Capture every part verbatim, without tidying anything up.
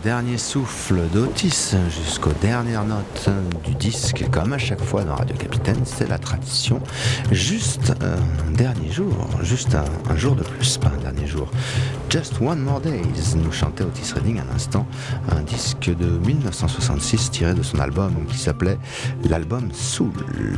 dernier souffle d'Otis jusqu'aux dernières notes du disque, comme à chaque fois dans Radio Capitaine, c'est la tradition. Juste un dernier jour, juste un, un jour de plus, pas un dernier jour. Just One More Days, nous chantait Otis Redding à l'instant, un disque de dix-neuf cent soixante-six tiré de son album qui s'appelait l'album Soul.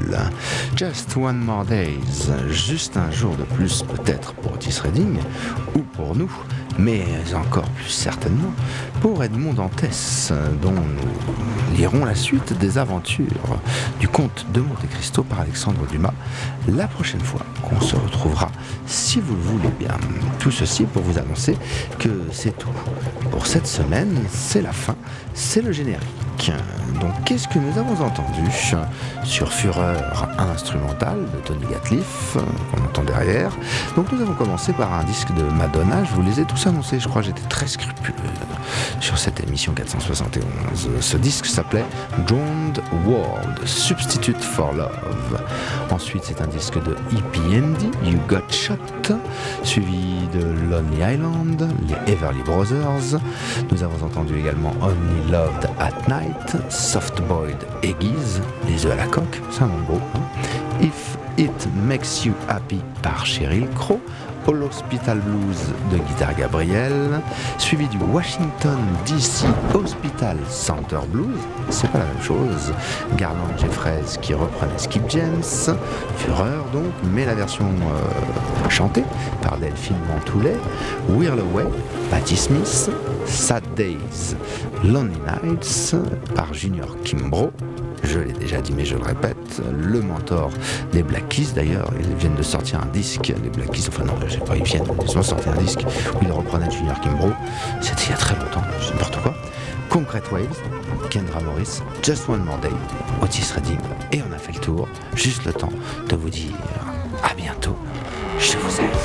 Just One More Days, juste un jour de plus peut-être pour Otis Redding, ou pour nous, mais encore plus certainement pour Edmond Dantès, dont nous lirons la suite des aventures du Comte de Monte Cristo par Alexandre Dumas la prochaine fois qu'on se retrouvera, si vous le voulez bien. Tout ceci pour vous annoncer que c'est tout pour cette semaine, c'est la fin, c'est le générique. Donc qu'est-ce que nous avons entendu sur Fureur instrumentale de Tony Gatliff, qu'on entend derrière. Donc nous avons commencé par un disque de Madonna, je vous les ai tous annoncés, je crois que j'étais très scrupuleux sur cette émission quatre cent soixante et onze. Ce disque s'appelait Drowned World, Substitute for Love. Ensuite c'est un disque de E P M D, You Got Shot, suivi de Lonely Island, les Everly Brothers. Nous avons entendu également Only Loved at Night, Soft Boiled Eggies, les œufs à la coque, c'est un nom beau, hein. If It Makes You Happy par Sheryl Crow, All Hospital Blues de Guitar Gabriel, suivi du Washington D C Hospital Center Blues, c'est pas la même chose, Garland Jeffreys qui reprenait Skip James, Fureur donc, mais la version euh, chantée par Delphine Montoulet, Whirl Away, Patti Smith, Sad Days, Lonely Nights par Junior Kimbrough. Je l'ai déjà dit mais je le répète, le mentor des Black Keys, d'ailleurs ils viennent de sortir un disque, les Black Keys, enfin non, je sais pas, ils viennent, ils ont sorti un disque où ils reprenaient Junior Kimbrough, c'était il y a très longtemps, c'est n'importe quoi. Concrete Waves, Kendra Morris, Just One More Day, Otis Redding, et on a fait le tour, juste le temps de vous dire à bientôt, je vous aime.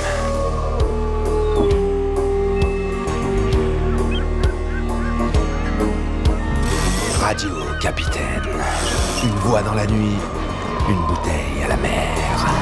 Radio Capitaine, une voix dans la nuit, une bouteille à la mer.